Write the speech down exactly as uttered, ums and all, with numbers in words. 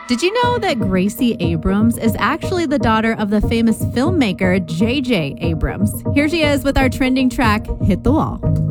Did you know that Gracie Abrams is actually the daughter of the famous filmmaker J J Abrams? Here she is with our trending track, Hit the Wall.